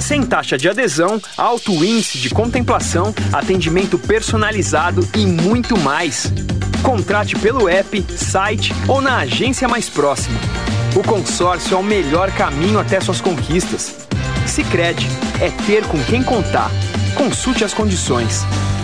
Sem taxa de adesão, alto índice de contemplação, atendimento personalizado e muito mais. Contrate pelo app, site ou na agência mais próxima. O consórcio é o melhor caminho até suas conquistas. Sicredi, é ter com quem contar. Consulte as condições.